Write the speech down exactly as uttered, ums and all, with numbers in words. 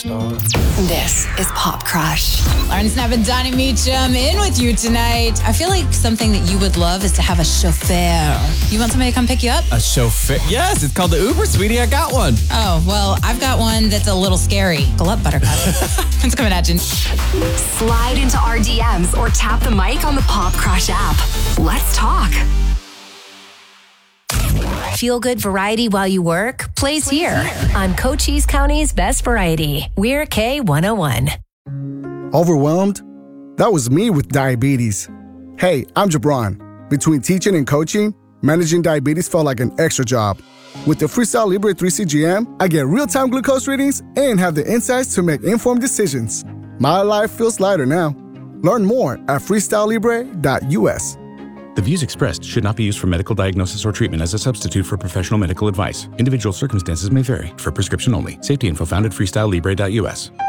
This is Pop Crush. Lauren Snap and Donnie Meacham in with you tonight. I feel like something that you would love is to have a chauffeur. You want somebody to come pick you up? A chauffeur? Yes, it's called the Uber, sweetie. I got one. Oh, well, I've got one that's a little scary. Go up, Buttercup. It's coming at you. Slide into our D Ms or tap the mic on the Pop Crush app. Let's talk. Feel good variety while you work? Plays here on Cochise County's Best Variety. We're K one oh one. Overwhelmed? That was me with diabetes. Hey, I'm Jabron. Between teaching and coaching, managing diabetes felt like an extra job. With the Freestyle Libre three C G M, I get real-time glucose readings and have the insights to make informed decisions. My life feels lighter now. Learn more at freestyle libre dot U S. The views expressed should not be used for medical diagnosis or treatment as a substitute for professional medical advice. Individual circumstances may vary. For prescription only. Safety info found at freestyle libre dot U S.